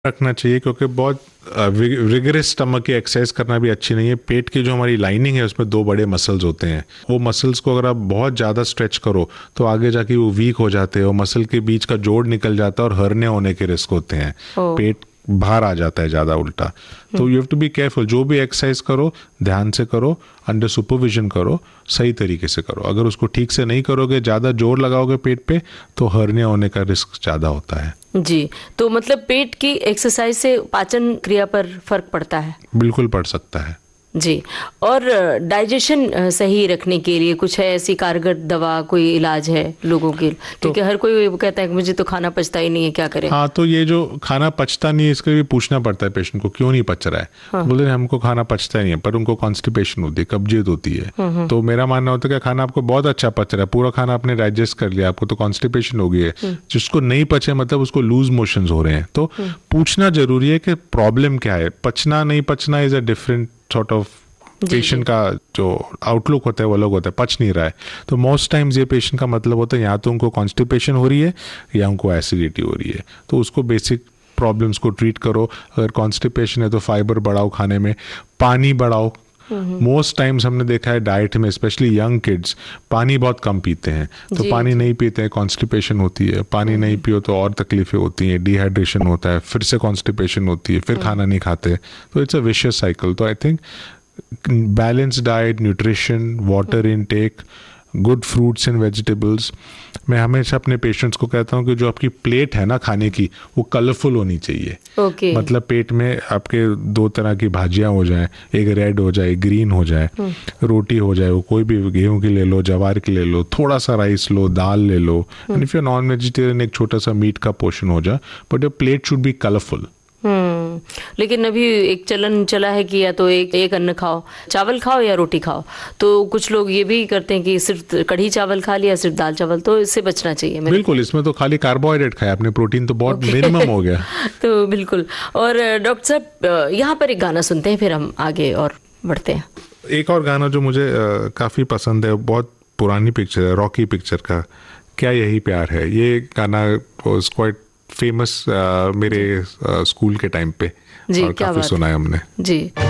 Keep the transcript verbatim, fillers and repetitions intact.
रखना चाहिए क्योंकि बहुत रिगरस स्टमक की एक्सरसाइज करना भी अच्छी नहीं है। पेट की जो हमारी लाइनिंग है उसमें दो बड़े मसल्स होते हैं, वो मसल्स को अगर आप बहुत ज़्यादा स्ट्रेच करो तो आगे जाके वो वीक हो जाते हैं और मसल के बीच का जोड़ निकल जाता है और हर्निया होने के रिस्क होते हैं, पेट बाहर आ जाता है ज़्यादा उल्टा। तो you have to be careful, जो भी एक्सरसाइज करो ध्यान से करो, अंडर सुपरविजन करो, सही तरीके से करो। अगर उसको ठीक से नहीं करोगे, ज़्यादा जोर लगाओगे पेट पे, तो हर्निया होने का रिस्क ज़्यादा होता है। जी, तो मतलब पेट की एक्सरसाइज से पाचन क्रिया पर फर्क पड़ता है? बिल्कुल पड़ सकता है जी। और डाइजेशन सही रखने के लिए कुछ है ऐसी कारगर दवा, कोई इलाज है लोगों के? क्योंकि तो, हर कोई कहता है कि मुझे तो खाना पचता ही नहीं है, क्या करें? हाँ, तो ये जो खाना पचता नहीं है इसके लिए भी पूछना पड़ता है पेशेंट को, क्यों नहीं पच रहा है। हाँ। बोले हमको खाना पचता ही नहीं है, पर उनको कॉन्स्टिपेशन होती है, कब्जियत होती है। तो मेरा मानना होता है कि खाना आपको बहुत अच्छा पच रहा है, पूरा खाना आपने डाइजेस्ट कर लिया, आपको तो कॉन्स्टिपेशन हो गई है। जिसको नहीं पचे मतलब उसको लूज मोशन हो रहे हैं। तो पूछना जरूरी है कि प्रॉब्लम क्या है। पचना नहीं पचना is a different sort of patient का जो आउटलुक होता है वो अलग होता है, पच नहीं रहा है। तो मोस्ट टाइम्स ये पेशेंट का मतलब होता है या तो उनको कॉन्स्टिपेशन हो रही है या उनको एसिडिटी हो रही है। तो उसको बेसिक प्रॉब्लम्स को ट्रीट करो। अगर कॉन्स्टिपेशन है तो फाइबर बढ़ाओ खाने में, पानी बढ़ाओ। मोस्ट टाइम्स हमने देखा है डाइट में, स्पेशली यंग किड्स पानी बहुत कम पीते हैं। तो पानी नहीं पीते हैं, कॉन्स्टिपेशन होती है। पानी नहीं पियो तो और तकलीफें होती हैं, डिहाइड्रेशन होता है, फिर से कॉन्स्टिपेशन होती है, फिर खाना नहीं खाते। तो इट्स अ विशियस साइकिल। तो I think balance diet, nutrition, water intake, good fruits and vegetables. मैं हमेशा अपने पेशेंट्स को कहता हूँ कि जो आपकी प्लेट है ना खाने की, वो कलरफुल होनी चाहिए। okay. मतलब पेट में आपके दो तरह की भाजियाँ हो जाएं, एक रेड हो जाए, एक ग्रीन हो जाए, रोटी हो जाए, वो कोई भी गेहूं की ले लो, जवार की ले लो, थोड़ा सा राइस लो, दाल ले लो, and if you non vegetarian एक छोटा सा मीट का पोर्शन हो जाए, but your plate should be colourful. हम्म लेकिन अभी एक चलन चला है कि या तो एक एक अन्न खाओ, चावल खाओ या रोटी खाओ। तो कुछ लोग ये भी करते हैं कि सिर्फ कढ़ी चावल खा लिया, सिर्फ दाल चावल, तो इससे बचना चाहिए। बिल्कुल, इसमें तो खाली कार्बोहाइड्रेट खाया आपने, प्रोटीन तो बहुत मिनिमम हो गया। तो बिल्कुल। और डॉक्टर साहब यहाँ पर एक गाना सुनते हैं, फिर हम आगे और बढ़ते हैं। एक और गाना जो मुझे काफ़ी पसंद है, बहुत पुरानी पिक्चर है, रॉकी पिक्चर का, क्या यही प्यार है। ये गाना वाज क्वाइट फेमस uh, मेरे स्कूल uh, के टाइम पे, जी, और काफी सुना है हमने। जी।